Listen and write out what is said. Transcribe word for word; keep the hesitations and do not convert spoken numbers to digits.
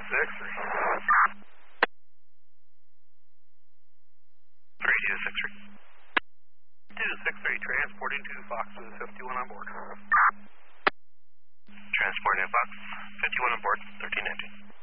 six three. three two six three. two six three, transporting to Fox with fifty-one on board. Transporting to Fox, fifty-one on board, thirteen nineteen.